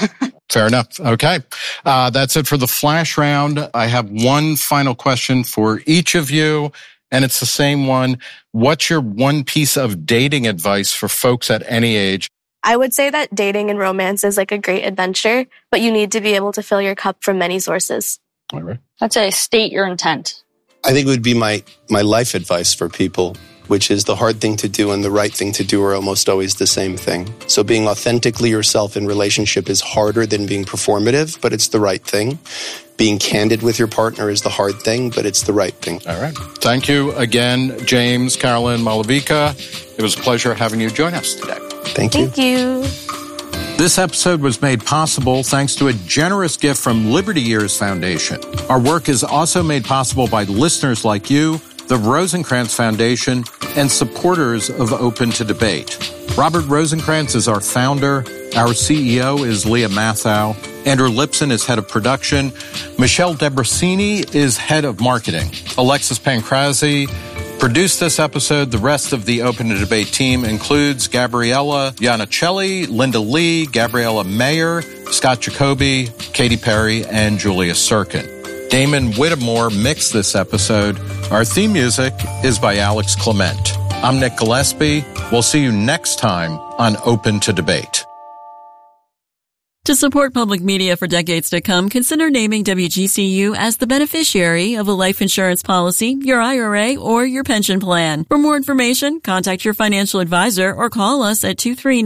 Fair enough. Okay. That's it for the flash round. I have one final question for each of you, and it's the same one. What's your one piece of dating advice for folks at any age? I would say that dating and romance is like a great adventure, but you need to be able to fill your cup from many sources. All right. I'd say state your intent. I think it would be my life advice for people, which is the hard thing to do and the right thing to do are almost always the same thing. So being authentically yourself in relationship is harder than being performative, but it's the right thing. Being candid with your partner is the hard thing, but it's the right thing. All right. Thank you again, James, Carolyn, Malavika. It was a pleasure having you join us today. Thank you. Thank you. This episode was made possible thanks to a generous gift from Liberty Years Foundation. Our work is also made possible by listeners like you, the Rosencrantz Foundation, and supporters of Open to Debate. Robert Rosencrantz is our founder. Our CEO is Leah Mathau. Andrew Lipson is head of production. Michelle Debrasini is head of marketing. Alexis Pancrazzi produced this episode. The rest of the Open to Debate team includes Gabriella Iannicelli, Linda Lee, Gabriella Mayer, Scott Jacoby, Katy Perry, and Julia Sirkin. Damon Whittemore mixed this episode. Our theme music is by Alex Clement. I'm Nick Gillespie. We'll see you next time on Open to Debate. To support public media for decades to come, consider naming WGCU as the beneficiary of a life insurance policy, your IRA, or your pension plan. For more information, contact your financial advisor or call us at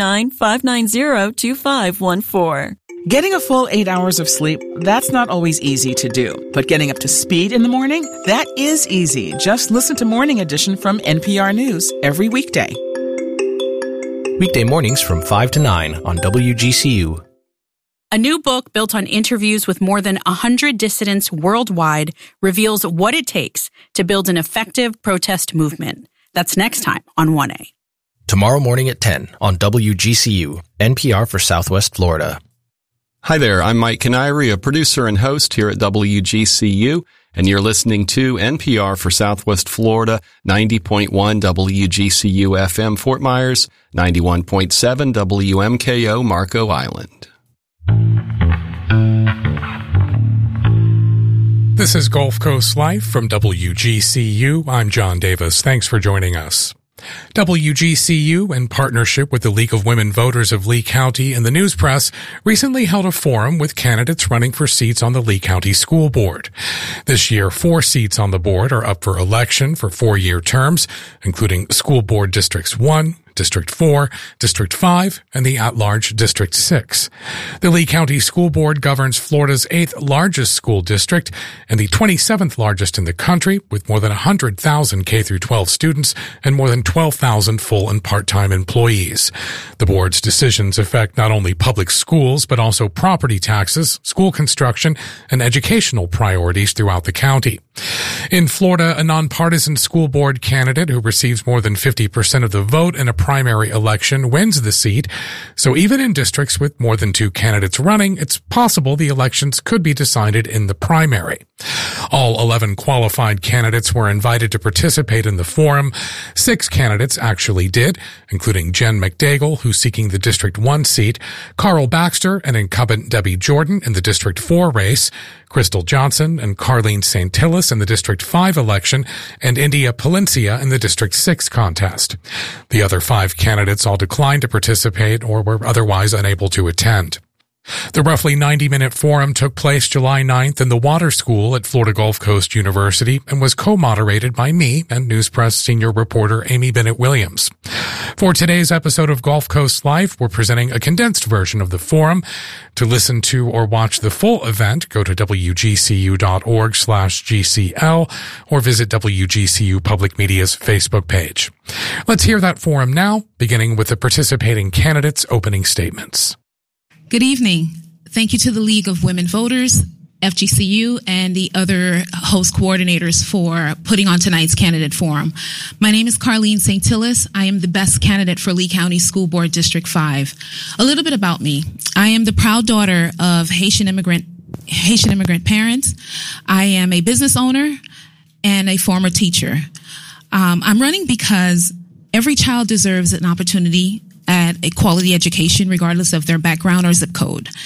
239-590-2514. Getting a full 8 hours of sleep, that's not always easy to do. But getting up to speed in the morning, that is easy. Just listen to Morning Edition from NPR News every weekday. Weekday mornings from 5 to 9 on WGCU. A new book built on interviews with more than 100 dissidents worldwide reveals what it takes to build an effective protest movement. That's next time on 1A. Tomorrow morning at 10 on WGCU, NPR for Southwest Florida. Hi there, I'm Mike Canary, a producer and host here at WGCU, and you're listening to NPR for Southwest Florida, 90.1 WGCU FM Fort Myers, 91.7 WMKO Marco Island. This is Gulf Coast Life from WGCU. I'm John Davis. Thanks for joining us. WGCU, in partnership with the League of Women Voters of Lee County and the News Press, recently held a forum with candidates running for seats on the Lee County School Board. This year, 4 seats on the board are up for election for 4-year terms, including School Board Districts 1, District 4, District 5, and the at-large District 6. The Lee County School Board governs Florida's 8th largest school district and the 27th largest in the country, with more than 100,000 K-12 students and more than 12,000 full and part-time employees. The board's decisions affect not only public schools, but also property taxes, school construction, and educational priorities throughout the county. In Florida, a nonpartisan school board candidate who receives more than 50% of the vote in a primary election wins the seat. So even in districts with more than 2 candidates running, it's possible the elections could be decided in the primary. All 11 qualified candidates were invited to participate in the forum. 6 candidates actually did, including Jen McDaigle, who's seeking the District 1 seat, Carl Baxter and incumbent Debbie Jordan in the District 4 race, Crystal Johnson and Carlene St. Tillis in the District 5 election, and India Palencia in the District 6 contest. The other 5 candidates all declined to participate or were otherwise unable to attend. The roughly 90-minute forum took place July 9th in the Water School at Florida Gulf Coast University and was co-moderated by me and News Press senior reporter Amy Bennett Williams. For today's episode of Gulf Coast Life, we're presenting a condensed version of the forum. To listen to or watch the full event, go to wgcu.org/GCL or visit WGCU Public Media's Facebook page. Let's hear that forum now, beginning with the participating candidates' opening statements. Good evening. Thank you to the League of Women Voters, FGCU, and the other host coordinators for putting on tonight's candidate forum. My name is Carlene St. Tillis. I am the best candidate for Lee County School Board District 5. A little bit about me. I am the proud daughter of Haitian immigrant parents. I am a business owner and a former teacher. I'm running because every child deserves an opportunity at a quality education regardless of their background or zip code.